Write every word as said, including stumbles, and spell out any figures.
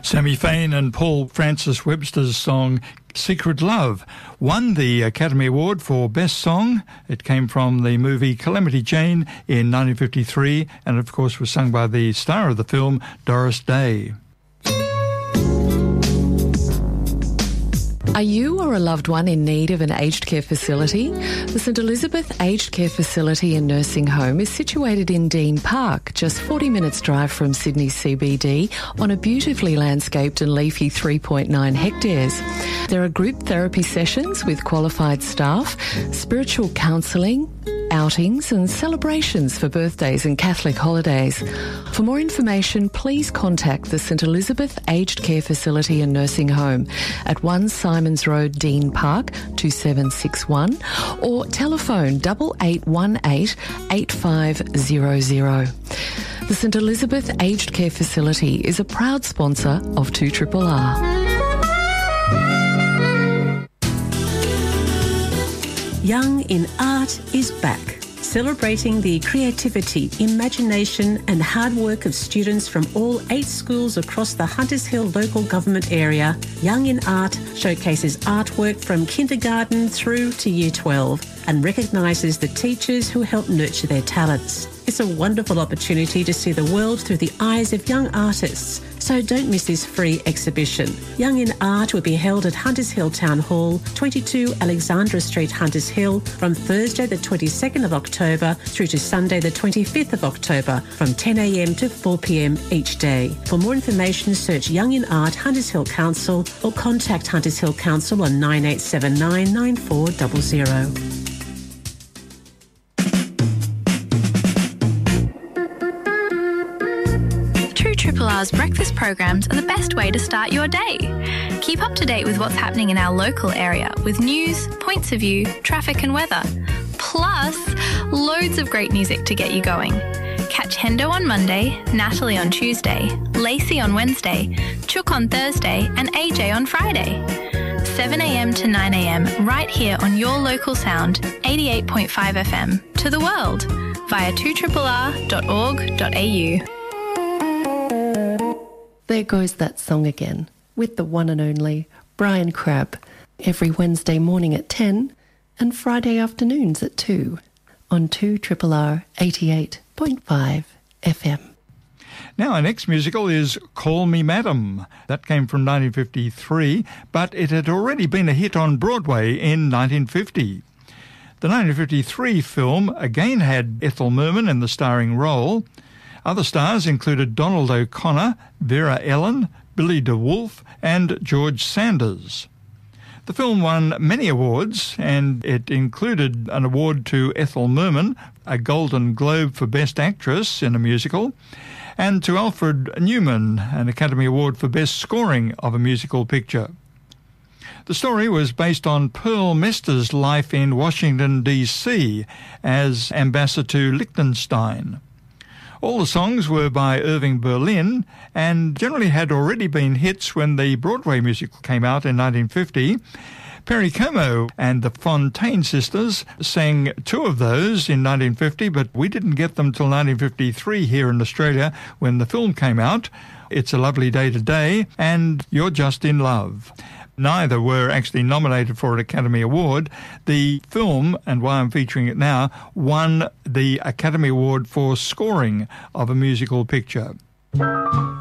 Sammy Fain and Paul Francis Webster's song Secret Love won the Academy Award for Best Song. It came from the movie Calamity Jane in nineteen fifty-three and of course was sung by the star of the film, Doris Day. Are you or a loved one in need of an aged care facility? The St Elizabeth Aged Care Facility and Nursing Home is situated in Dean Park, just forty minutes drive from Sydney C B D, on a beautifully landscaped and leafy three point nine hectares. There are group therapy sessions with qualified staff, spiritual counselling, outings and celebrations for birthdays and Catholic holidays. For more information, please contact the St Elizabeth Aged Care Facility and Nursing Home at one Simons Road, Dean Park, two seven six one, or telephone double eight one eight eight five zero zero. The St Elizabeth Aged Care Facility is a proud sponsor of two R R R. Young in Art is back, celebrating the creativity, imagination and hard work of students from all eight schools across the Hunters Hill local government area. Young in Art showcases artwork from kindergarten through to year twelve and recognises the teachers who help nurture their talents. It's a wonderful opportunity to see the world through the eyes of young artists, so don't miss this free exhibition. Young in Art will be held at Hunters Hill Town Hall, twenty-two Alexandra Street, Hunters Hill, from Thursday the twenty-second of October through to Sunday the twenty-fifth of October from ten a m to four p m each day. For more information, search Young in Art Hunters Hill Council or contact Hunters Hill Council on nine eight seven nine nine four zero zero. two R R R's breakfast programs are the best way to start your day. Keep up to date with what's happening in our local area with news, points of view, traffic and weather. Plus, loads of great music to get you going. Catch Hendo on Monday, Natalie on Tuesday, Lacey on Wednesday, Chook on Thursday and A J on Friday. seven a m to nine a m right here on your local sound, eighty-eight point five F M, to the world via two R R R dot org dot a u. There goes that song again, with the one and only Brian Crabb, every Wednesday morning at ten and Friday afternoons at two on two R R R eighty-eight point five F M. Now, our next musical is Call Me Madam. That came from nineteen fifty-three, but it had already been a hit on Broadway in nineteen fifty. The nineteen fifty-three film again had Ethel Merman in the starring role. Other stars included Donald O'Connor, Vera Ellen, Billy DeWolfe and George Sanders. The film won many awards, and it included an award to Ethel Merman, a Golden Globe for Best Actress in a Musical, and to Alfred Newman, an Academy Award for Best Scoring of a Musical Picture. The story was based on Pearl Mester's life in Washington, D C as ambassador to Liechtenstein. All the songs were by Irving Berlin and generally had already been hits when the Broadway musical came out in nineteen fifty. Perry Como and the Fontaine Sisters sang two of those in nineteen fifty, but we didn't get them till nineteen fifty-three here in Australia when the film came out. It's a Lovely Day Today and You're Just in Love. Neither were actually nominated for an Academy Award. The film, and why I'm featuring it now, won the Academy Award for scoring of a musical picture.